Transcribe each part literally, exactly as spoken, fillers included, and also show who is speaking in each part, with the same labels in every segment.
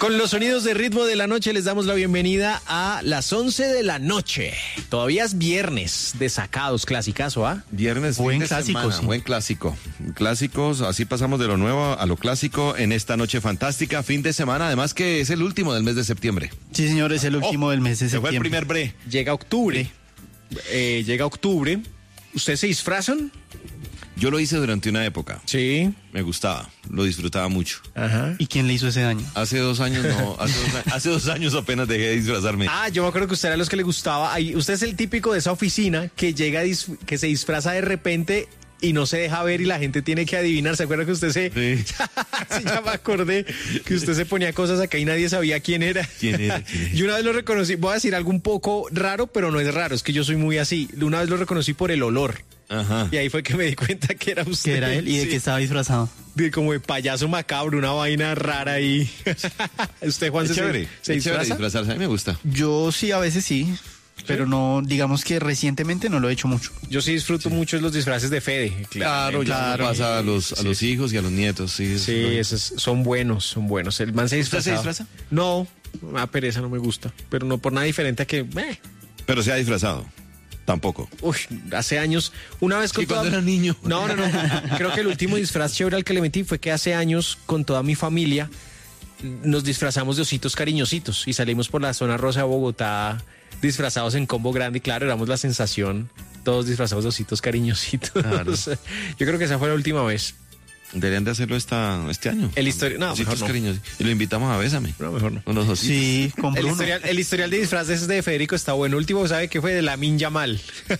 Speaker 1: Con los sonidos de ritmo de la noche les damos la bienvenida a las once de la noche. Todavía es viernes de sacados, clasicazo, ¿ah?
Speaker 2: Viernes,
Speaker 3: buen
Speaker 2: fin de
Speaker 3: clásico,
Speaker 2: semana,
Speaker 3: sí.
Speaker 2: buen clásico. Clásicos, así pasamos de lo nuevo a lo clásico en esta noche fantástica, fin de semana, además que es el último del mes de septiembre.
Speaker 3: Sí, señor, es el último
Speaker 2: Oh,
Speaker 3: del mes de
Speaker 2: Se fue
Speaker 3: septiembre.
Speaker 2: el primer bre.
Speaker 1: Llega octubre. Eh, llega octubre. ¿Ustedes se disfrazan?
Speaker 2: Yo lo hice durante una época.
Speaker 1: Sí.
Speaker 2: Me gustaba, lo disfrutaba mucho.
Speaker 1: Ajá.
Speaker 3: ¿Y quién le hizo ese daño?
Speaker 2: Hace dos años no, hace dos, a- hace dos años apenas dejé de disfrazarme.
Speaker 1: Ah, yo me acuerdo que usted era de los que le gustaba. Ahí, usted es el típico de esa oficina que llega, a dis- que se disfraza de repente y no se deja ver y la gente tiene que adivinar. ¿Se acuerda que usted se...
Speaker 2: Sí.
Speaker 1: Sí, ya me acordé que usted se ponía cosas acá y nadie sabía quién era.
Speaker 2: ¿Quién era? ¿Quién era?
Speaker 1: Yo una vez lo reconocí, voy a decir algo un poco raro, pero no es raro, es que yo soy muy así. Una vez lo reconocí por el olor.
Speaker 2: Ajá.
Speaker 1: Y ahí fue que me di cuenta que era usted.
Speaker 3: Que era él y de
Speaker 1: Sí.
Speaker 3: que estaba disfrazado.
Speaker 1: De como de payaso macabro, una vaina rara ahí. ¿Usted, Juan,
Speaker 2: Es
Speaker 1: se,
Speaker 2: chévere,
Speaker 1: se
Speaker 2: es chévere
Speaker 1: disfraza?
Speaker 2: disfrazarse, a mí me gusta.
Speaker 3: Yo sí, a veces sí, pero no, digamos que recientemente no lo he hecho mucho.
Speaker 1: Yo sí disfruto mucho los disfraces de Fede.
Speaker 2: Claro, ya
Speaker 3: claro.
Speaker 2: lo pasa a los, a
Speaker 1: Sí.
Speaker 2: los hijos y a los nietos. Sí,
Speaker 1: Sí,
Speaker 2: eso-
Speaker 1: esos son buenos, son buenos. El man se
Speaker 2: ¿Usted se
Speaker 1: disfraza.
Speaker 2: disfraza?
Speaker 1: No, me da pereza, no me gusta. Pero no por nada diferente a que... eh,
Speaker 2: Pero se ha disfrazado. Tampoco.
Speaker 1: Uy, hace años, una vez con
Speaker 2: Sí, cuando
Speaker 1: toda-
Speaker 2: era niño.
Speaker 1: No, no, no. Creo que el último disfraz chévere al que le metí fue que hace años, con toda mi familia, nos disfrazamos de ositos cariñositos y salimos por la zona rosa de Bogotá disfrazados en combo grande y claro, éramos la sensación, todos disfrazados de ositos cariñositos.
Speaker 2: Claro.
Speaker 1: Yo creo que esa fue la última vez.
Speaker 2: Deberían de hacerlo esta, este año.
Speaker 1: El histori- no,
Speaker 2: Ositos
Speaker 1: mejor no.
Speaker 2: cariñosos. Y lo invitamos a Bésame.
Speaker 1: No, mejor no.
Speaker 2: Unos ositos.
Speaker 3: Sí, con
Speaker 1: El
Speaker 3: Bruno.
Speaker 1: historial, el historial de disfraces de Federico está bueno. Último, ¿sabe qué fue? De Lamine Yamal.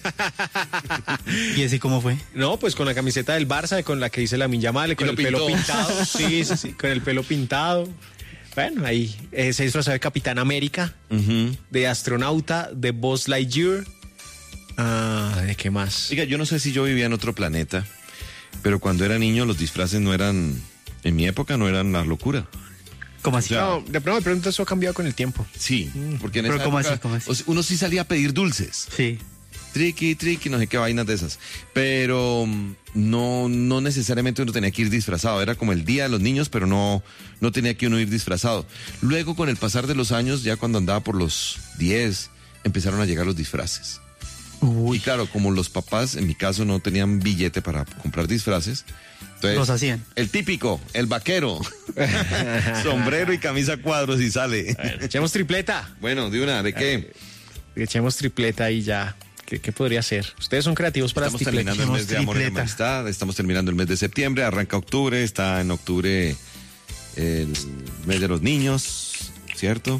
Speaker 3: ¿Y ese cómo fue?
Speaker 1: No, pues con la camiseta del Barça, con la que dice Lamine Yamal, con
Speaker 2: lo
Speaker 1: el pelo
Speaker 2: pintó.
Speaker 1: pintado. Sí, sí, sí, con el pelo pintado. Bueno, ahí eh, se disfrazó de Capitán América,
Speaker 2: Ujú.
Speaker 1: de astronauta, de Buzz Lightyear. Ah, ¿de qué más?
Speaker 2: Oiga, yo no sé si yo vivía en otro planeta, pero cuando era niño los disfraces no eran, en mi época no eran la locura.
Speaker 3: ¿Cómo así?
Speaker 2: O sea,
Speaker 1: No, de pronto me pregunto, eso ha cambiado con el tiempo.
Speaker 2: Sí, porque en
Speaker 3: Pero
Speaker 2: esa
Speaker 3: ¿cómo
Speaker 2: época,
Speaker 3: así? ¿Cómo así?
Speaker 2: o sea, uno sí salía a pedir dulces.
Speaker 3: Sí.
Speaker 2: Triqui, triqui, no sé qué vainas de esas. Pero mm, no, no necesariamente uno tenía que ir disfrazado. Era como el día de los niños, pero no, no tenía que uno ir disfrazado. Luego, con el pasar de los años, ya cuando andaba por los diez, empezaron a llegar los disfraces.
Speaker 3: Uy,
Speaker 2: Y claro, como los papás, en mi caso, no tenían billete para comprar disfraces. Entonces,
Speaker 3: los hacían.
Speaker 2: el típico, el vaquero. Sombrero y camisa a cuadros y sale.
Speaker 1: Echemos tripleta.
Speaker 2: Bueno, de una, ¿de qué?
Speaker 1: Echemos tripleta y ya. ¿Qué, qué podría ser? Ustedes son creativos para
Speaker 2: Estamos
Speaker 1: las tripletas.
Speaker 2: terminando el mes de amor y
Speaker 3: tripleta.
Speaker 2: amistad, estamos terminando el mes de septiembre, arranca octubre, está en octubre el mes de los niños, ¿cierto?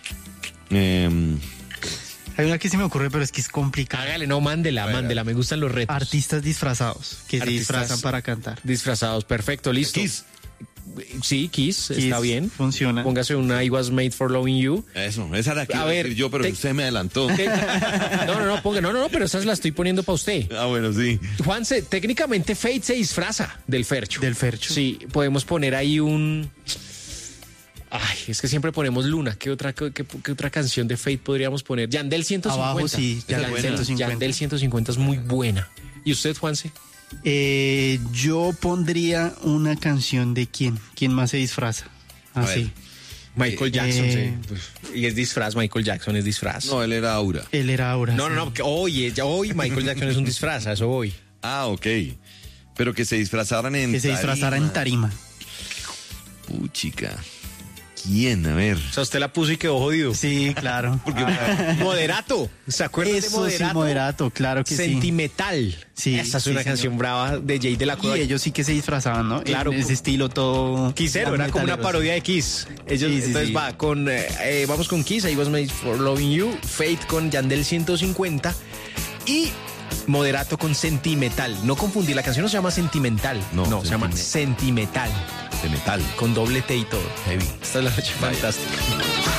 Speaker 2: Em,
Speaker 3: Hay una que se me ocurre, pero es que es complicada.
Speaker 1: Hágale, no, mándela,
Speaker 2: Bueno.
Speaker 1: mándela. Me gustan los retos.
Speaker 3: Artistas disfrazados que se
Speaker 1: Artistas-
Speaker 3: disfrazan para cantar.
Speaker 1: Disfrazados, perfecto, listo.
Speaker 2: Kiss.
Speaker 1: Sí, Kiss,
Speaker 3: Kiss
Speaker 1: está bien.
Speaker 3: funciona.
Speaker 1: Póngase una I Was Made for Loving You.
Speaker 2: Eso, esa era la que
Speaker 1: A
Speaker 2: iba a
Speaker 1: ver,
Speaker 2: decir yo, pero
Speaker 1: te-
Speaker 2: usted me adelantó.
Speaker 1: Te- No, no, no, ponga, no, no, no, pero esas las estoy poniendo para usted.
Speaker 2: Ah, bueno, sí.
Speaker 1: Juanse, técnicamente Fate se disfraza del Fercho.
Speaker 3: Del Fercho.
Speaker 1: Sí, podemos poner ahí un... Ay, es que siempre ponemos Luna. ¿Qué otra, qué, qué- qué otra canción de Fate podríamos poner? Yandel ciento cincuenta.
Speaker 3: Abajo sí,
Speaker 2: Esa es
Speaker 3: Yandel
Speaker 2: buena.
Speaker 3: ciento cincuenta.
Speaker 1: Yandel ciento cincuenta es muy buena. ¿Y usted, Juanse?
Speaker 3: Eh, yo pondría una canción de quién. ¿Quién más se disfraza?
Speaker 2: A
Speaker 3: Así.
Speaker 2: ver.
Speaker 1: Michael
Speaker 3: Eh,
Speaker 1: Jackson,
Speaker 3: eh,
Speaker 1: sí. Y es disfraz, Michael Jackson es disfraz.
Speaker 2: No, él era Aura.
Speaker 3: Él era ahora.
Speaker 1: No, no, no, porque hoy, ya hoy Michael Jackson es un disfraz, a eso voy.
Speaker 2: Ah, ok. Pero que se disfrazaran en
Speaker 3: Que se disfrazara en tarima.
Speaker 2: Puchica. ¿Quién? A ver.
Speaker 1: O sea, usted la puso y quedó jodido.
Speaker 3: Sí, claro.
Speaker 1: Moderato. ¿Se acuerdan de
Speaker 3: Eso
Speaker 1: Moderato?
Speaker 3: sí, moderato, claro que sí.
Speaker 1: Sentimental.
Speaker 3: Sí,
Speaker 1: Esa es
Speaker 3: sí,
Speaker 1: una
Speaker 3: señor.
Speaker 1: canción brava de Jay de la Cueva.
Speaker 3: Y ellos sí que se disfrazaban, ¿no?
Speaker 1: Claro.
Speaker 3: En ese estilo todo...
Speaker 1: Quisero, era como una
Speaker 3: metaleros.
Speaker 1: parodia de Kiss. Ellos,
Speaker 3: Sí, sí,
Speaker 1: entonces
Speaker 3: sí.
Speaker 1: va con, eh, eh, vamos con Kiss, I Was Made for Loving You, Fate con Yandel ciento cincuenta y Moderato con Sentimental. No confundir, la canción no se llama Sentimental, no,
Speaker 2: No,
Speaker 1: se llama
Speaker 2: Sentimental.
Speaker 1: Sentimental,
Speaker 2: De metal.
Speaker 1: con doble T y todo.
Speaker 2: Heavy.
Speaker 1: Esta es la noche fantástica.